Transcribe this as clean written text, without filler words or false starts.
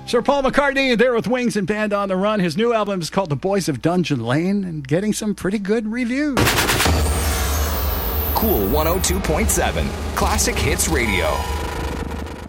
Sir Paul McCartney there with Wings and Band on the Run. His new album is called The Boys of Dungeon Lane and getting some pretty good reviews. Cool 102.7 Classic Hits Radio.